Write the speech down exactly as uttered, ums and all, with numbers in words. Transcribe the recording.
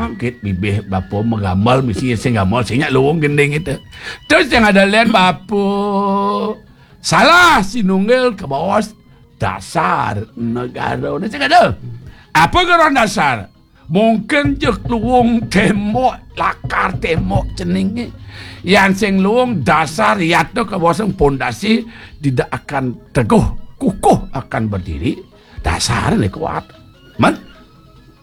bangkit bibih bapo mengamal misi sing ngamal sing luwung gending itu. Terus yang ada lihat bapo salah sinunggil ke bawah dasar negara. Udah cek ada. Apa geran dasar? Mungkin jek luwung tembok lakar tembok ceningnya. Yang sing luwung dasar yaitu ke bawah pondasi tidak akan teguh kukuh akan berdiri. Dasar ini kuat. Man?